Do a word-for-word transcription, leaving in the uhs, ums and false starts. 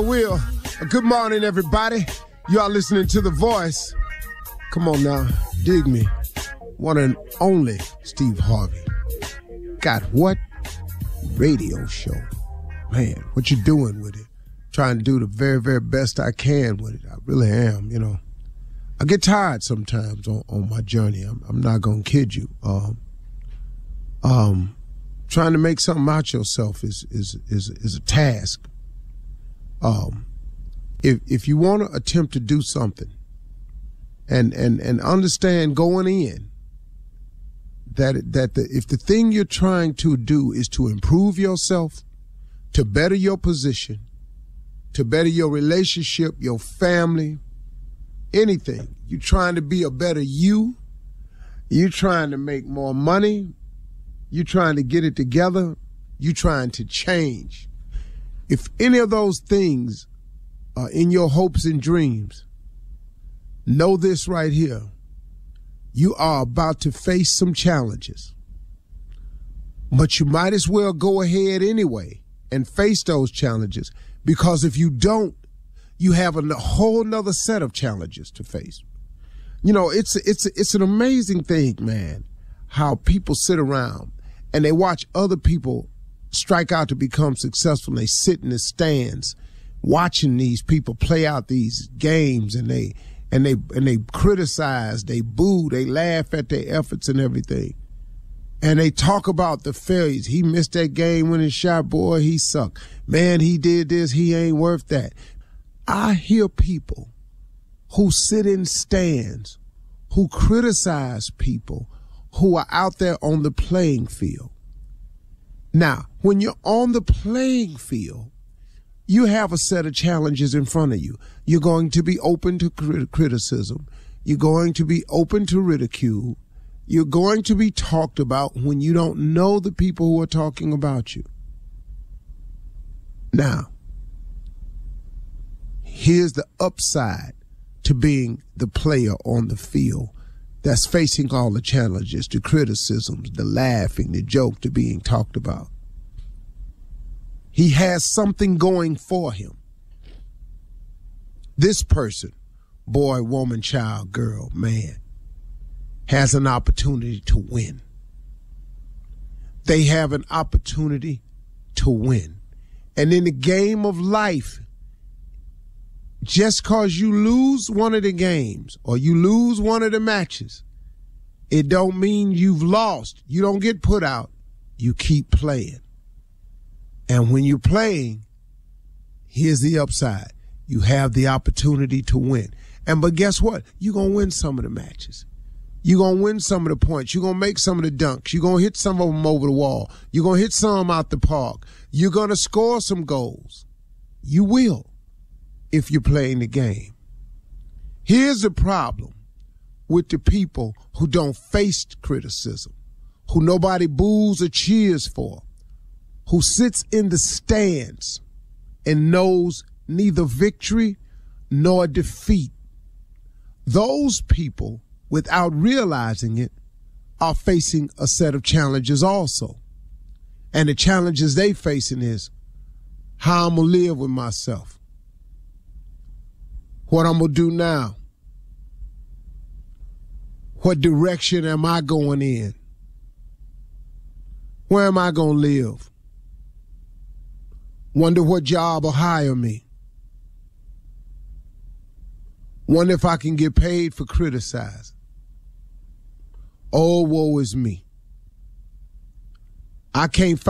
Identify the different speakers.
Speaker 1: Will, good morning, everybody. You are listening to The Voice. Come on now, dig me. One and only Steve Harvey. Got what? Radio show. Man, what you doing with it? Trying to do the very, very best I can with it. I really am, you know. I get tired sometimes on, on my journey. I'm, I'm not going to kid you. Um, um, trying to make something out yourself is, is, is, is a task. Um, if, if you want to attempt to do something and, and, and understand going in that, that the, if the thing you're trying to do is to improve yourself, to better your position, to better your relationship, your family, anything, you're trying to be a better you, you're trying to make more money, you're trying to get it together, you're trying to change. If any of those things are in your hopes and dreams, know this right here. You are about to face some challenges. But you might as well go ahead anyway and face those challenges, because if you don't, you have a whole nother set of challenges to face. You know, it's, it's, it's an amazing thing, man, how people sit around and they watch other people strike out to become successful, and they sit in the stands watching these people play out these games, and they and they and they criticize, they boo, they laugh at their efforts and everything. And they talk about the failures. He missed that game winning shot, boy, he sucked. Man, he did this, he ain't worth that. I hear people who sit in stands, who criticize people who are out there on the playing field. Now, when you're on the playing field, you have a set of challenges in front of you. You're going to be open to crit- criticism. You're going to be open to ridicule. You're going to be talked about when you don't know the people who are talking about you. Now, here's the upside to being the player on the field that's facing all the challenges, the criticisms, the laughing, the joke, the being talked about. He has something going for him. This person, boy, woman, child, girl, man, has an opportunity to win. They have an opportunity to win. And in the game of life, just cause you lose one of the games or you lose one of the matches, it don't mean you've lost. You don't get put out. You keep playing. And when you're playing, here's the upside. You have the opportunity to win. And but guess what? You're going to win some of the matches. You're going to win some of the points. You're going to make some of the dunks. You're going to hit some of them over the wall. You're going to hit some out the park. You're going to score some goals. You will, if you're playing the game. Here's the problem with the people who don't face criticism, who nobody boos or cheers for, who sits in the stands and knows neither victory nor defeat. Those people, without realizing it, are facing a set of challenges also. And the challenges they facing is how I'm going to live with myself. What I'm going to do now? What direction am I going in? Where am I going to live? Wonder what job will hire me. Wonder if I can get paid for criticizing. Oh, woe is me. I can't find